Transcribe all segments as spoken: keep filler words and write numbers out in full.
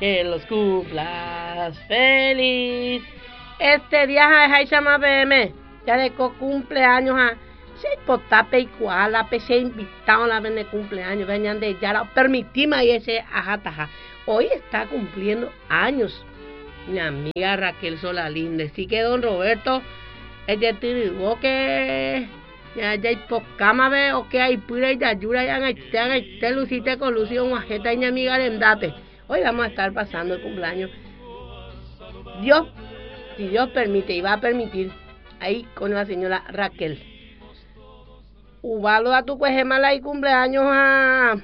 que los cumplas feliz. Este día es llama P M, ya de cumpleaños a se potape y cuala, se invitado a la vez de cumpleaños, venían de ya la permitimos y ese ajataja. Hoy está cumpliendo años mi amiga Raquel Solalinde, así que don Roberto, ella te digo que ya ya hay pocama ve o que hay pura y ayuda ya en este lucite con Lucio un ajeta y mi amiga Arendate. Hoy vamos a estar pasando el cumpleaños. Dios, si Dios permite y va a permitir, ahí con la señora Raquel. Ubaldo a tu cueje mala y cumpleaños a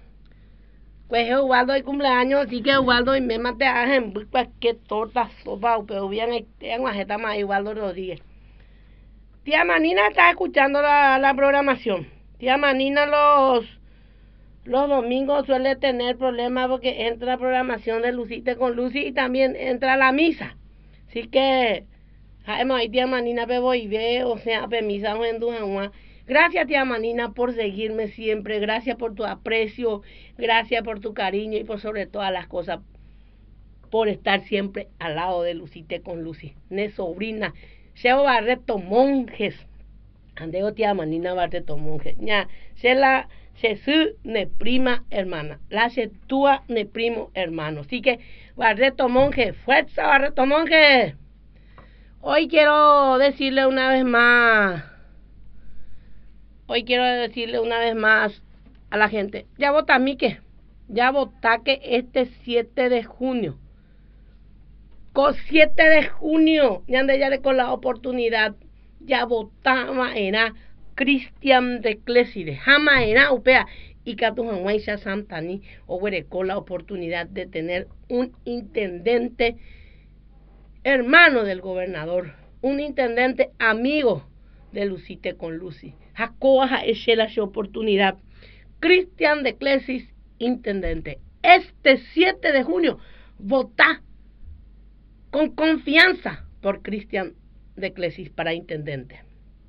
cueje Ubaldo y cumpleaños, así que Ubaldo y me mate a gente cualquier torta sopa pero bien en una jeta más Ubaldo Rodríguez. Tía Manina está escuchando la, la programación. Tía Manina los los domingos suele tener problemas porque entra la programación de Lucite con Lucy y también entra la misa. Así que además tía Manina pe voy ve, o sea, pe misa en Dujanua. Gracias tía Manina por seguirme siempre, gracias por tu aprecio, gracias por tu cariño y por sobre todas las cosas por estar siempre al lado de Lucite con Lucy. Ne sobrina Seo Barreto Monjes. Andeo tía Manina Barreto Monjes. Ya, se la se su ne prima hermana. La se tua ne primo hermano. Así que Barreto Monje, fuerza Barreto Monje. Hoy quiero decirle una vez más. Hoy quiero decirle una vez más a la gente. Ya vota Mique. Ya vota que este siete de junio. Con siete de junio, ya ande ya con la oportunidad, ya votaba era Cristian de Cléside, jamás era upea, y que tu Juanmaisha Santani, o con la oportunidad de tener un intendente hermano del gobernador, un intendente amigo de Lucite con Lucy. Jacoa es la oportunidad. Cristian de Cléside, intendente. Este siete de junio, vota con confianza por Cristian de Cléside para intendente.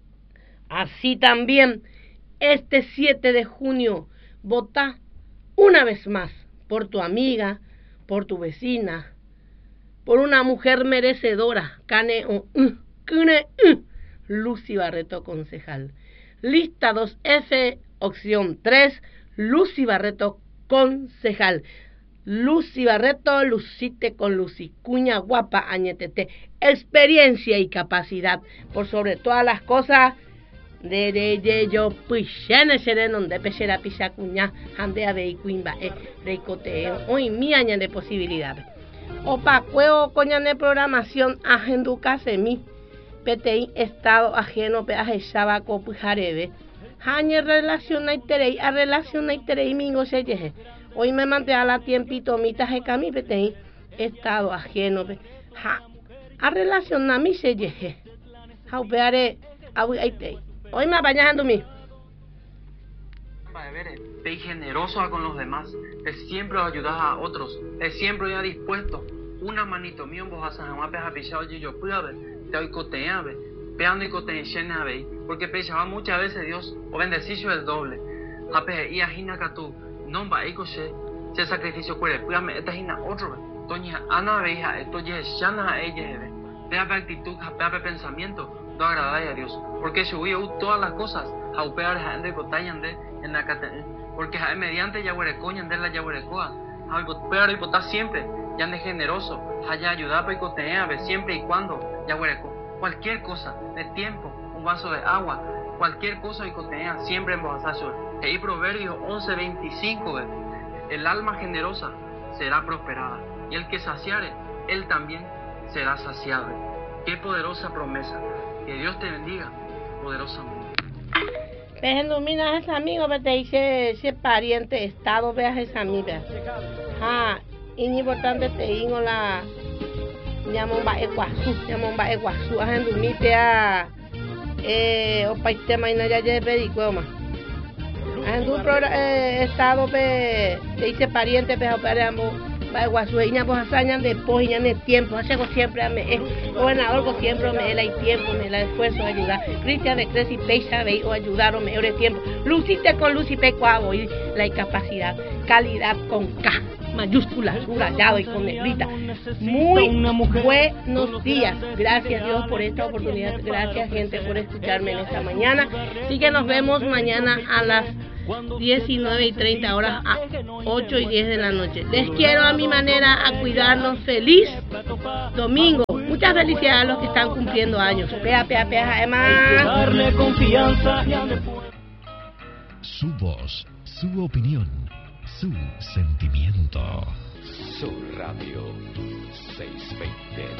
Así también, este siete de junio, vota una vez más por tu amiga, por tu vecina, por una mujer merecedora, cane o cune Lucy Barreto concejal. Lista dos F, opción tres, Lucy Barreto concejal. Lucy Barreto, Lucite con Lucy, cuña guapa, añetete, experiencia y capacidad, por sobre todas las cosas, de de de yo puxene sereno de pechera pisa cuña, andea de icuimba, eh, reicote, hoy mi aña de posibilidades. Opa, cueo coña de programación, agenduca semi, P T I, estado ajeno, peaje shabaco, pujarebe, hañe relaciona y terei, a relaciona y terei, mingo se yeje. Hoy me mandé a la tiempito, mi taje cami, pete, estado ajeno, ja, a relacionar mi se yeje, ja, upeare, hoy me apañando mi. Sé generoso con los demás, de siempre ayudas a otros, de siempre ya dispuesto, una manito mío, vos has jamás peja pisado y yo pude ver, te hoy coteave, peando y coteave, porque pensaba muchas veces Dios, o bendecicio el doble, ape y ajina que tú. No va a ir se sacrificio cuere, píame esta hina otro, doña Ana veja, esto ya es llana a ella, vea actitud, vea pensamiento, no agrada a Dios, porque si hubo todas las cosas, a upear de cotayan de en la catena, porque mediante yaguarecoñan de la yaguarecoa, a upear y botar siempre, ya de generoso, allá ayudar para cotear, siempre y cuando yaguareco, cualquier cosa, de tiempo, un vaso de agua, cualquier cosa y cotear, siempre en bojasazo. Y Proverbios once veinticinco, el alma generosa será prosperada, y el que saciare, él también será saciado. Qué poderosa promesa. Que Dios te bendiga poderosamente. Pero mira, ese amigo, te dice ese pariente estado, veas esa amiga. Ah, y importante te digo la Ñamomba Ecuazú, Ñamomba Ecuazú, ajendumite a eh, o paitema y no ya de pedicuema. En un eh, estado pe, te dice pariente pe operamos para guasueña pues hazañan después ya en el tiempo, hace siempre a me, gobernador pues siempre me da el tiempo, me da esfuerzo de ayudar, Cristian de Creci Peixa ve o ayudaron me el tiempo, Lucite con Lucite Cuavo y la incapacidad, calidad con K, mayúscula, subrayado y con negrita. Muy buenos días, gracias Dios por esta oportunidad, gracias gente por escucharme en esta mañana, así que nos vemos mañana a las diecinueve y treinta horas a ocho y diez de la noche. Les quiero a mi manera a cuidarnos. Feliz domingo. Muchas felicidades a los que están cumpliendo años. Pea, pea, pea, además. Darle confianza. Su voz, su opinión, su sentimiento. Su Radio seiscientos veinte.